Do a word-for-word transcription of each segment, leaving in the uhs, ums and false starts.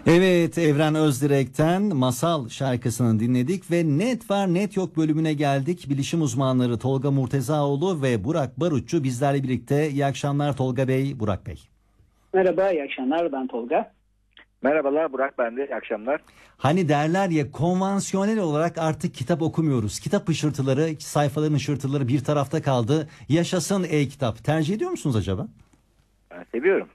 Evet, Evren Özdirek'ten Masal şarkısını dinledik ve Net Var Net Yok bölümüne geldik. Bilişim uzmanları Tolga Murtezaoğlu ve Burak Barutçu bizlerle birlikte. İyi akşamlar Tolga Bey, Burak Bey. Merhaba, iyi akşamlar. Ben Tolga. Merhabalar Burak, ben de iyi akşamlar. Hani derler ya, konvansiyonel olarak artık kitap okumuyoruz. Kitap ışırtıları, sayfaların ışırtıları bir tarafta kaldı. Yaşasın e-kitap. Tercih ediyor musunuz acaba? Ben seviyorum.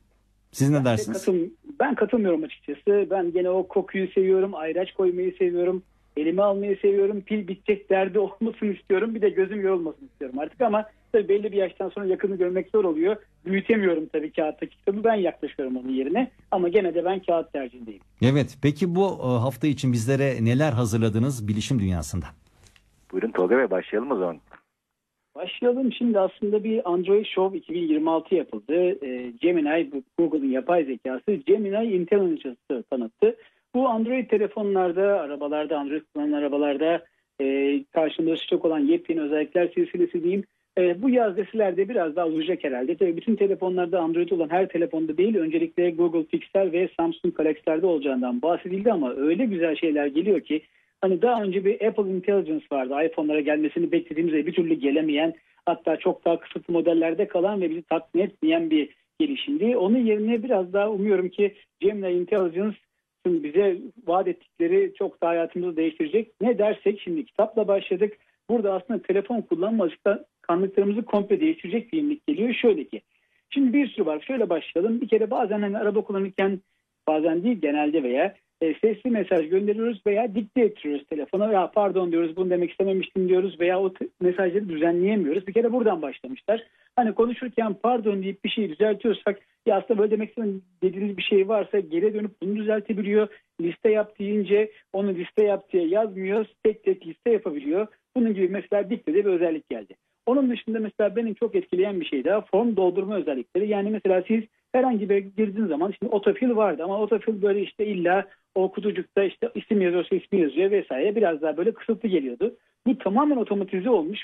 Siz ne Ben, dersiniz? katıl, ben katılmıyorum açıkçası. Ben gene o kokuyu seviyorum, ayraç koymayı seviyorum, elime almayı seviyorum, pil bitecek derdi olmasını istiyorum. Bir de gözüm yorulmasını istiyorum artık ama tabii belli bir yaştan sonra yakını görmek zor oluyor. Büyütemiyorum tabii kağıttaki kitabı, ben yaklaşıyorum onun yerine ama gene de ben kağıt tercihindeyim. Evet, peki bu e, hafta için bizlere neler hazırladınız bilişim dünyasında? Buyurun Tolga Bey, başlayalım o zaman. Başlayalım. Şimdi aslında bir Android Show iki bin yirmi altı yapıldı. E, Gemini, Google'ın yapay zekası Gemini Intelligence'ı tanıttı. Bu Android telefonlarda, arabalarda, Android kullanan arabalarda e, karşımıza çıkacak olan yepyeni özellikler silsilesi diyeyim. E, bu yaz desilerde biraz daha uzayacak herhalde. Tabii bütün telefonlarda Android olan her telefonda değil, öncelikle Google Pixel ve Samsung Galaxy'lerde olacağından bahsedildi ama öyle güzel şeyler geliyor ki hani daha önce bir Apple Intelligence vardı. iPhone'lara gelmesini beklediğimiz ve bir türlü gelemeyen, hatta çok daha kısıtlı modellerde kalan ve bizi tatmin etmeyen bir gelişimdi. Onun yerine biraz daha umuyorum ki Gemini Intelligence bize vaat ettikleri çok daha hayatımızı değiştirecek. Ne dersek şimdi kitapla başladık. Burada aslında telefon kullanma alışkanlıklarımızı komple değiştirecek bir yenilik geliyor. Şöyle ki, şimdi bir sürü var. Şöyle başlayalım. Bir kere bazen hani araba kullanırken, bazen değil genelde veya e, sesli mesaj gönderiyoruz veya dikte ettiriyoruz telefona veya pardon diyoruz, bunu demek istememiştim diyoruz veya o t- mesajları düzenleyemiyoruz. Bir kere buradan başlamışlar. Hani konuşurken pardon deyip bir şeyi düzeltiyorsak, ya aslında böyle demek istemedim dediğiniz bir şey varsa geri dönüp bunu düzeltebiliyor. Liste yap deyince onu liste yap diye yazmıyor. Tek tek liste yapabiliyor. Bunun gibi mesela diktede bir özellik geldi. Onun dışında mesela beni çok etkileyen bir şey daha form doldurma özellikleri. Yani mesela siz herhangi bir girdiğiniz zaman, şimdi otofill vardı ama otofill böyle işte illa o kutucukta işte isim yazıyorsa ismi yazıyor vesaire, biraz daha böyle kısıtlı geliyordu. Bu tamamen otomatize olmuş